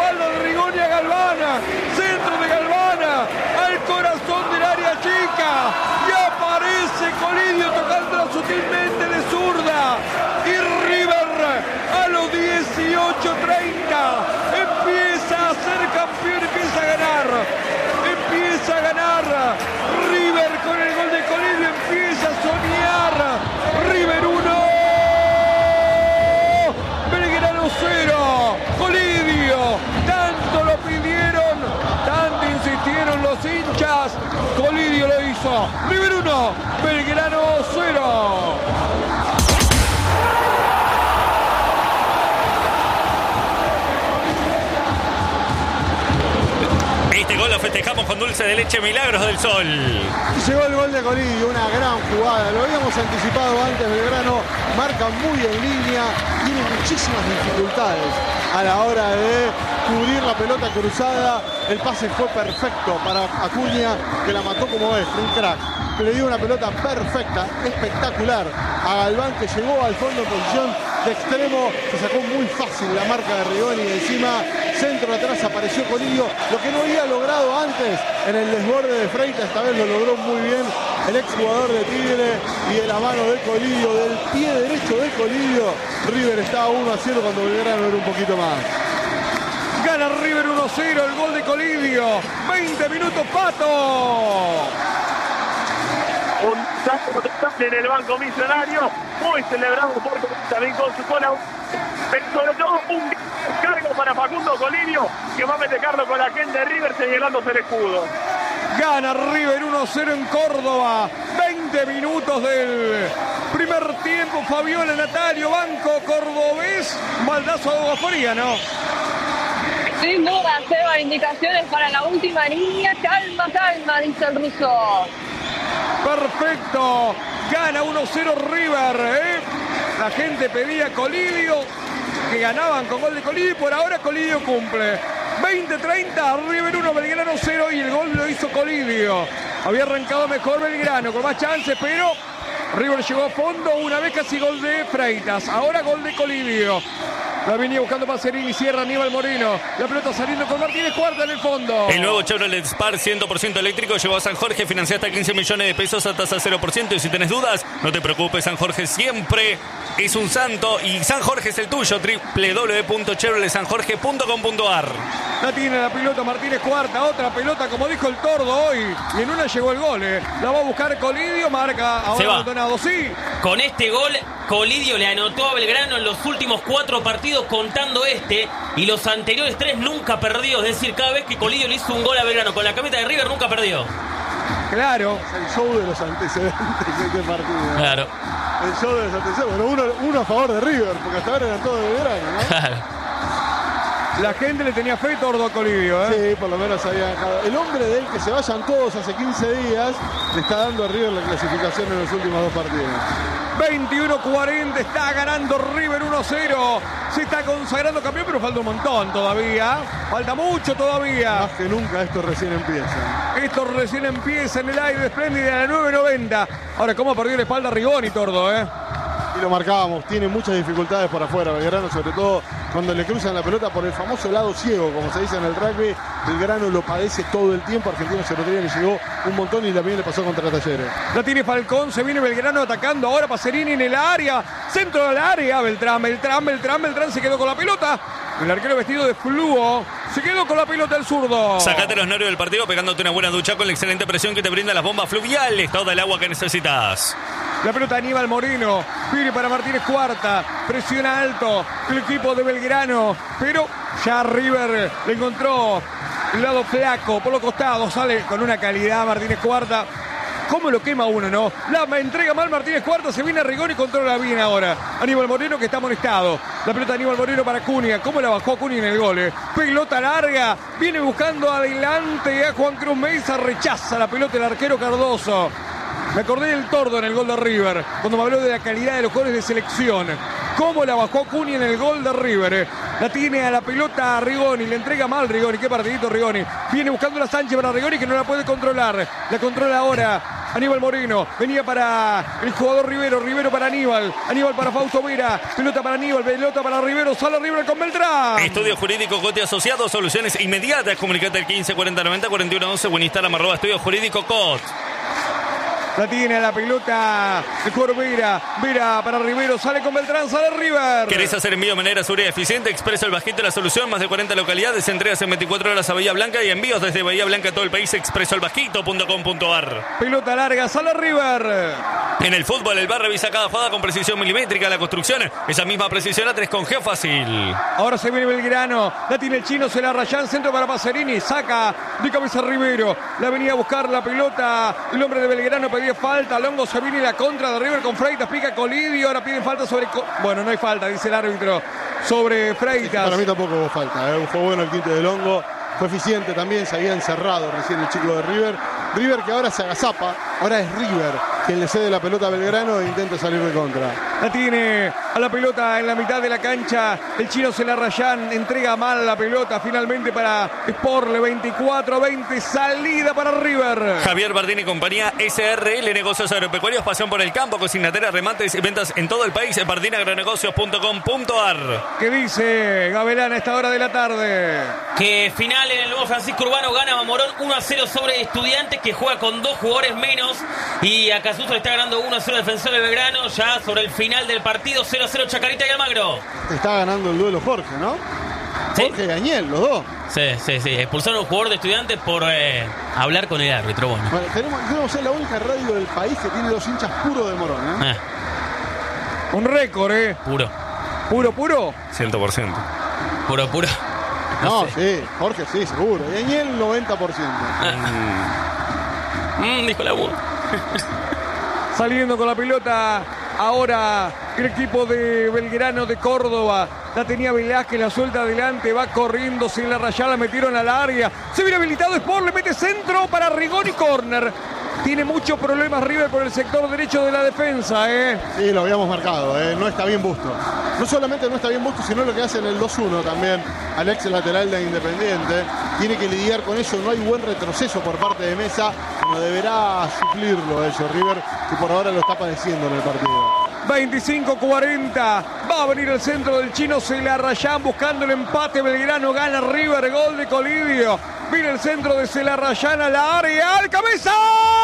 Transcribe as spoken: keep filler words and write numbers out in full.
espalda de Rigoni a Galvana. Centro de Galvana al corazón del área chica. Y aparece Colidio tocándola sutilmente de zurda. Y River a los dieciocho treinta empieza a ser campeón, empieza a ganar. Empieza a ganar. River con el gol de Colidio empieza a soñar. River uno. Belgrano cero. Colidio. Tanto lo pidieron. Tanto insistieron los hinchas. Colidio lo hizo. River uno. Belgrano cero. Este gol lo festejamos con dulce de leche Milagros del Sol. Llegó el gol de Colidio, una gran jugada. Lo habíamos anticipado antes. Belgrano marca muy en línea. Tiene muchísimas dificultades a la hora de cubrir la pelota cruzada. El pase fue perfecto para Acuña, que la mató como es, un crack. Le dio una pelota perfecta, espectacular a Galván, que llegó al fondo en posición de extremo. Se sacó muy fácil la marca de Rigoni y encima centro atrás apareció Colidio, lo que no había logrado antes en el desborde de Freitas. Esta vez lo logró muy bien el exjugador de Tigre, y de la mano de Colidio, del pie derecho de Colidio, River estaba uno a cero cuando Belgrano era un poquito más. Gana River uno cero, el gol de Colidio. veinte minutos, Pato. Un saco en el banco millonario, muy celebrado por también con su cola, pero sobre todo un cargo para Facundo Colidio, que va a festejarlo con la gente de River señalándose el escudo. Gana River uno cero en Córdoba. veinte minutos del primer tiempo. Fabiola Natalio, banco cordobés. Baldazo de agua fría, ¿no? Sin duda, Seba, indicaciones para la última línea. Calma, calma, dice el ruso. Perfecto. Gana uno cero River, ¿eh? La gente pedía Colidio, que ganaban con gol de Colidio, y por ahora Colidio cumple. veinte treinta, River uno, Belgrano cero, y el gol lo hizo Colidio. Había arrancado mejor Belgrano, con más chances, pero River llegó a fondo una vez, casi gol de Freitas. Ahora gol de Colidio. La venía buscando Pacerini, cierra Aníbal Moreno. La pelota saliendo con Martínez Cuarta en el fondo. El nuevo Chevrolet Spar cien por ciento eléctrico llegó a San Jorge, financia hasta quince millones de pesos a tasa cero por ciento. Y si tenés dudas, no te preocupes, San Jorge siempre es un santo. Y San Jorge es el tuyo, doble u doble u doble u punto chevrolet san jorge punto com punto a r. La tiene la pelota Martínez Cuarta, otra pelota como dijo el Tordo hoy. Y en una llegó el gol, ¿eh? La va a buscar Colidio, marca ahora Maldonado, sí. Con este gol, Colidio le anotó a Belgrano en los últimos cuatro partidos, contando este, y los anteriores tres nunca perdió. Es decir, cada vez que Colidio le hizo un gol a Belgrano con la camiseta de River, nunca perdió. Claro. El show de los antecedentes de este partido. Claro. El show de los antecedentes. Bueno, uno, uno a favor de River, porque hasta ahora eran todos de Belgrano, ¿no? Claro. La gente le tenía fe Tordo a Colidio, ¿eh? Sí, por lo menos había dejado. El hombre de él, que se vayan todos hace quince días, le está dando a River la clasificación en los últimos dos partidos. veintiuno cuarenta, está ganando River uno cero. Se está consagrando campeón, pero falta un montón todavía. Falta mucho todavía. Más que nunca, esto recién empieza. Esto recién empieza en el aire espléndido a la nueve noventa. Ahora, ¿cómo perdió la espalda Rigoni, Tordo, eh? Y lo marcábamos, tiene muchas dificultades por afuera Belgrano, sobre todo cuando le cruzan la pelota por el famoso lado ciego, como se dice en el rugby. Belgrano lo padece todo el tiempo. Argentino se Rodríguez le llegó un montón y también le pasó contra Talleres. La tiene Falcón, se viene Belgrano atacando ahora. Pacerini en el área, centro del área. Beltrán, Beltrán, Beltrán, Beltrán se quedó con la pelota. El arquero vestido de fluo se quedó con la pelota el zurdo. Sacate los nervios del partido pegándote una buena ducha con la excelente presión que te brinda las bombas fluviales. Toda el agua que necesitas. La pelota Aníbal Moreno, viene para Martínez Cuarta, presiona alto el equipo de Belgrano, pero ya River le encontró el lado flaco por los costados, sale con una calidad Martínez Cuarta. ¿Cómo lo quema uno, no? La entrega mal Martínez Cuarta, se viene a Rigoni y controla bien ahora. Aníbal Moreno, que está amonestado. La pelota Aníbal Moreno para Cunha. ¿Cómo la bajó Cunha en el gol? Eh? Pelota larga, viene buscando adelante a Juan Cruz Meiza, rechaza la pelota el arquero Cardoso. Me acordé del Tordo en el gol de River, cuando me habló de la calidad de los goles de selección. Cómo la bajó Cunha en el gol de River. Eh. La tiene a la pelota a Rigoni, le entrega mal Rigoni. Qué partidito Rigoni. Viene buscando la Sánchez para Rigoni, que no la puede controlar. La controla ahora Aníbal Moreno. Venía para el jugador Rivero. Rivero para Aníbal. Aníbal para Fausto Vera. Pelota para Aníbal. Pelota para Rivero. Sale Rivero con Beltrán. Estudio Jurídico Cote Asociados. Soluciones inmediatas. Comunicate al quince cuarenta noventa cuarenta y uno once o en Instagram arroba Estudio Jurídico Cot. La tiene la pelota el jugador Vera. Vera para Rivero. Sale con Beltrán. Sale River. ¿Querés hacer envío de manera segura y eficiente? Expreso El Bajito la solución. Más de cuarenta localidades. Entregas en veinticuatro horas a Bahía Blanca y envíos desde Bahía Blanca a todo el país. expreso el bajito punto com punto ar. Pelota larga. Sale River. En el fútbol, el bar revisa cada jugada con precisión milimétrica. La construcción, esa misma precisión la tres con Geofácil. Ahora se viene Belgrano. La tiene el chino. Se la rayan. Centro para Pacerini. Saca de cabeza Rivero. La venía a buscar la pelota. El hombre de Belgrano pedía falta. Longo se viene la contra de River con Freitas. Pica Colidio. Ahora piden falta sobre... Bueno, no hay falta, dice el árbitro. Sobre Freitas. Para mí tampoco hubo falta. ¿eh? Fue bueno el quinte de Longo. Fue eficiente también. Se había encerrado recién el chico de River. River que ahora se agazapa. Ahora es River quien le cede la pelota a Belgrano e intenta salir de contra. La tiene a la pelota en la mitad de la cancha. El chino se la rayan. Entrega mal la pelota finalmente para Sporle. veinticuatro veinte. Salida para River. Javier Bardini y compañía. S R L Negocios Agropecuarios. Pasión por el campo. Cocinatera, remates y ventas en todo el país. bardini agronegocios punto com punto ar. ¿Qué dice Gavelán a esta hora de la tarde? Que final en el nuevo Francisco Urbano gana Mamorón uno a cero sobre Estudiantes, que juega con dos jugadores menos. Y acá Suso le está ganando uno a cero Defensor de Belgrano. Ya sobre el final del partido, cero a cero Chacarita y Almagro. Está ganando el duelo Jorge, ¿no? ¿Sí? Jorge y Añel, los dos. Sí, sí, sí. Expulsaron a un jugador de Estudiantes por eh, hablar con el árbitro. Bueno. Bueno, tenemos, tenemos ser la única radio del país que tiene los hinchas puros de Morón, ¿eh? Eh, Un récord, ¿eh? puro. Puro, puro. cien por ciento. Puro, puro. No, No sé. sí, Jorge sí, seguro. Y Añel noventa por ciento. Mm, dijo la U. Saliendo con la pelota ahora el equipo de Belgrano de Córdoba. La tenía Velázquez, la suelta adelante, va corriendo sin la rayada, la metieron al área. Se viene habilitado Sport, le mete centro para Rigoni, córner. Tiene muchos problemas River por el sector derecho de la defensa, ¿eh? Sí, lo habíamos marcado, ¿eh? No está bien Busto. No solamente no está bien Busto, sino lo que hace en el dos uno también al ex lateral de Independiente. Tiene que lidiar con eso, no hay buen retroceso por parte de Mesa, no deberá suplirlo eso River, que por ahora lo está padeciendo en el partido. veinticinco cuarenta. Va a venir el centro del chino. Se la rayan buscando el empate. Belgrano gana River. Gol de Colidio. Viene el centro de Celarrayán a la área. ¡Al cabeza!